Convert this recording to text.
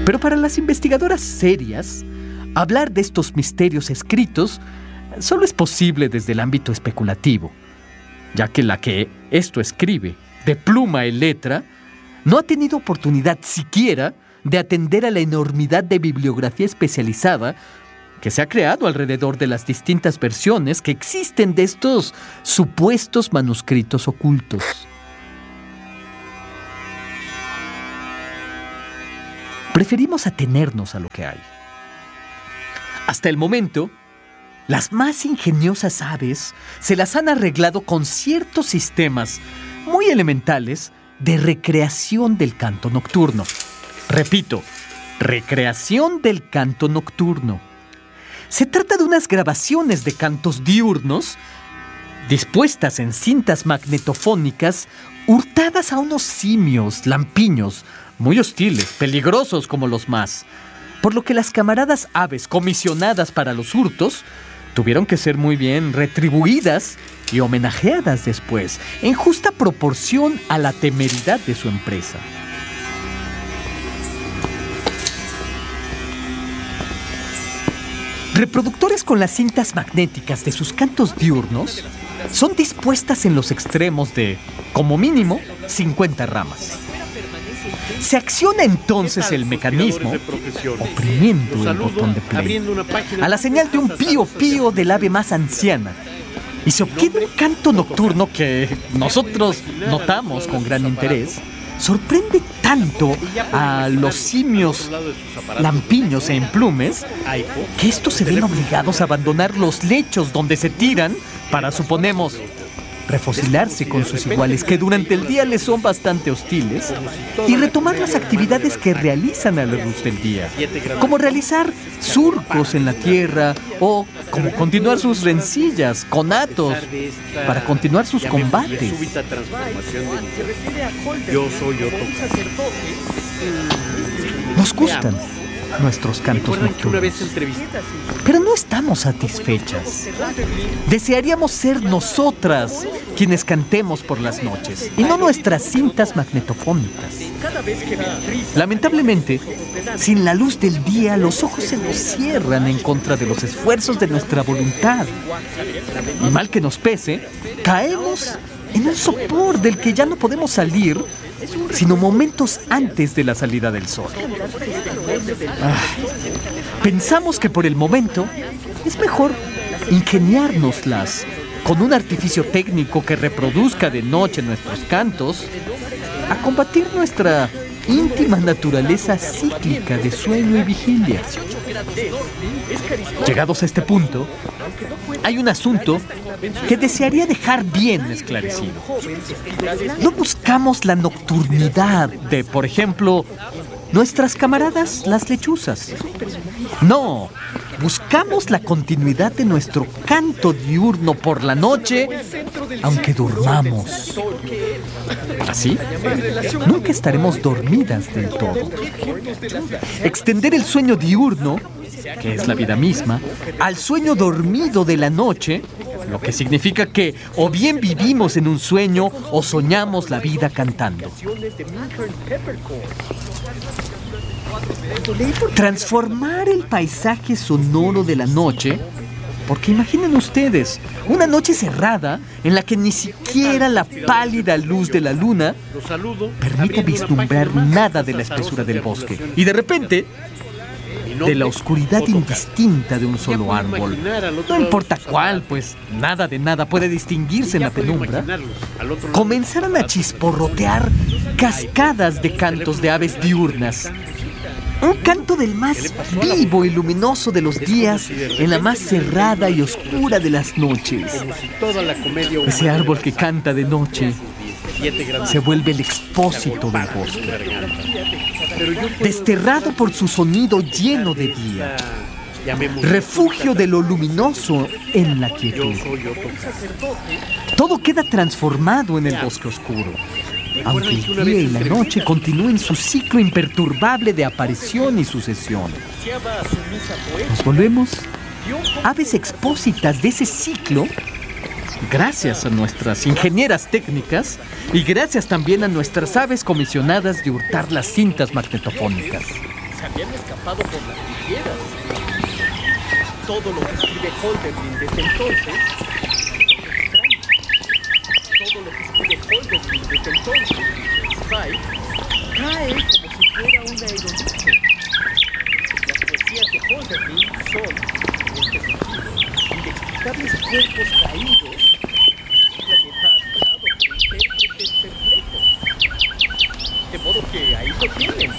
Pero para las investigadoras serias, hablar de estos misterios escritos solo es posible desde el ámbito especulativo, ya que la que esto escribe, de pluma y letra, no ha tenido oportunidad siquiera de atender a la enormidad de bibliografía especializada que se ha creado alrededor de las distintas versiones que existen de estos supuestos manuscritos ocultos. Preferimos atenernos a lo que hay. Hasta el momento, las más ingeniosas aves se las han arreglado con ciertos sistemas muy elementales de recreación del canto nocturno. Repito, recreación del canto nocturno. Se trata de unas grabaciones de cantos diurnos dispuestas en cintas magnetofónicas hurtadas a unos simios lampiños muy hostiles, peligrosos como los más, por lo que las camaradas aves comisionadas para los hurtos tuvieron que ser muy bien retribuidas y homenajeadas después, en justa proporción a la temeridad de su empresa. Reproductores con las cintas magnéticas de sus cantos diurnos son dispuestas en los extremos de, como mínimo, 50 ramas. Se acciona entonces el mecanismo, oprimiendo el botón de play, a la señal de un pío pío del ave más anciana, y se obtiene un canto nocturno que nosotros notamos con gran interés. Sorprende tanto a los simios lampiños e emplumes que estos se ven obligados a abandonar los lechos donde se tiran para, suponemos, refocilarse con sus iguales que durante el día les son bastante hostiles y retomar las actividades que realizan a la luz del día, como realizar surcos en la tierra o como continuar sus rencillas, conatos, para continuar sus combates. Nos gustan nuestros cantos nocturnos, pero no estamos satisfechas. Desearíamos ser nosotras quienes cantemos por las noches y no nuestras cintas magnetofónicas. Lamentablemente, sin la luz del día, los ojos se nos cierran en contra de los esfuerzos de nuestra voluntad. Y mal que nos pese, caemos en un sopor del que ya no podemos salir sino momentos antes de la salida del sol. Pensamos que por el momento es mejor ingeniárnoslas con un artificio técnico que reproduzca de noche nuestros cantos, a combatir nuestra íntima naturaleza cíclica de sueño y vigilia. Llegados a este punto, hay un asunto que desearía dejar bien esclarecido. No buscamos la nocturnidad de, por ejemplo, nuestras camaradas las lechuzas. No, buscamos la continuidad de nuestro canto diurno por la noche, aunque durmamos. Así, nunca estaremos dormidas del todo. Extender el sueño diurno, que es la vida misma, al sueño dormido de la noche, lo que significa que o bien vivimos en un sueño o soñamos la vida cantando. Transformar el paisaje sonoro de la noche, porque imaginen ustedes, una noche cerrada en la que ni siquiera la pálida luz de la luna permite vislumbrar nada de la espesura del bosque, y de repente, de la oscuridad indistinta de un solo árbol, no importa cuál, pues nada de nada puede distinguirse en la penumbra, comenzaron a chisporrotear cascadas de cantos de aves diurnas. Un canto del más vivo y luminoso de los días en la más cerrada y oscura de las noches. Ese árbol que canta de noche se vuelve el expósito del bosque, desterrado por su sonido lleno de día, refugio de lo luminoso en la quietud. Todo queda transformado en el bosque oscuro, aunque el día y la noche continúen su ciclo imperturbable de aparición y sucesión. Nos volvemos aves expósitas de ese ciclo, gracias a nuestras ingenieras técnicas y gracias también a nuestras aves comisionadas de hurtar las cintas magnetofónicas. Se habían escapado por las trincheras. Todo lo que escribe Holderlin desde entonces es extraño. Todo lo que escribe Holderlin desde entonces, Spike, cae como si fuera una aerolínea. Las poesías de Holderlin son, en este sentido, inexplicables cuerpos caídos en un planeta habitado por intérpretes perplejos. De modo que ahí lo tienen.